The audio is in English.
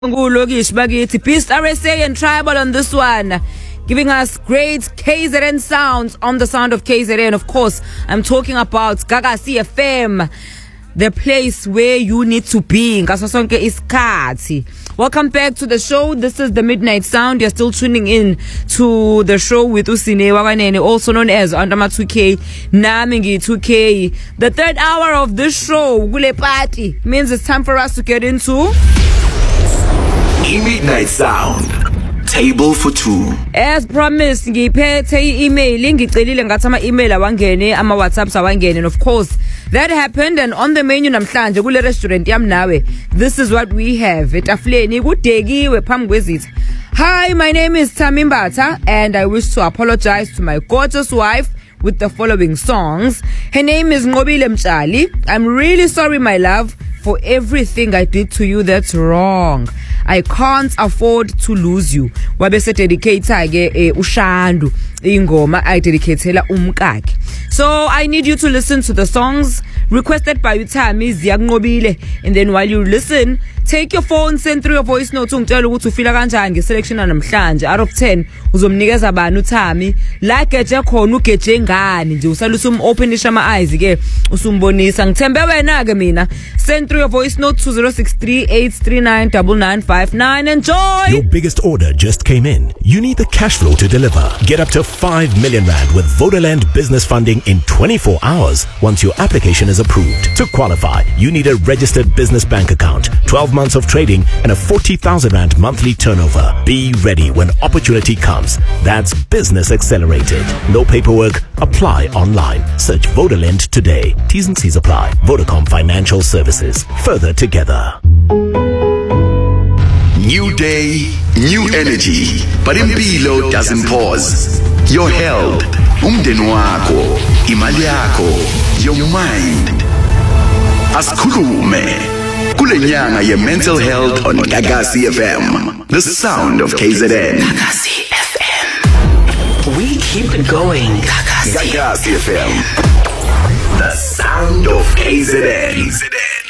Logish Bagiti, Beast RSA and Tribal on this one, giving us great KZN sounds on the sound of KZN. Of course, I'm talking about Gagasi FM, the place where you need to be. Ngasosonke isikhathi. Welcome back to the show. This is the Midnight Sound. You're still tuning in to the show with Usine Waganene, also known as Andama 2K, Namingi 2K. The third hour of this show, Gule Party, means it's time for us to get into Midnight Sound. Table for two. As promised, ngiphethe i-email ngicelile ngathi ama-email awangene, ama-WhatsApps awangene, and of course that happened. And on the menu namhlanje kule restaurant yami nawe, this is what we have. Etafuleni kudekiwe phambi kwezitha. Hi, my name is Tami Mbatha and I wish to apologize to my gorgeous wife with the following songs. Her name is Ngobile Mtshali. I'm really sorry, my love, for everything I did to you that's wrong. I can't afford to lose you. Wabese dedicate ke uShandu ingoma I dedicatela umkakhe. So I need you to listen to the songs requested by Utami Ziyakunqobile, and then while you listen, take your phone, send through your voice note ungitshela ukuthi ufila kanjani ngeselection namhlanje. Out of 10 uzomnikeza bani uThami, la geje khona ugeje ngani nje, usalusa openisha ama eyes ke usumbonisa. Ngithembe wena ke mina. Send through your voice note to 0638399959. Enjoy. Your biggest order just came in. You need the cash flow to deliver. Get up to 5 million rand with Vodaland business funding in 24 hours once your application is approved. To qualify, you need a registered business bank account, 12 months of trading, and a 40,000 rand monthly turnover. Be ready when opportunity comes. That's Business Accelerated. No paperwork. Apply online. Search Vodaland today. T's and C's apply. Vodacom Financial Services. Further together. New day, new energy. But impilo doesn't pause. Your health, umndeni wakho, imali yakho, your mind. Asikhulume kule nyanga ye mental health on Gagasi FM. The sound of KZN. Gagasi FM. We keep it going. Gagasi FM. The sound of KZN.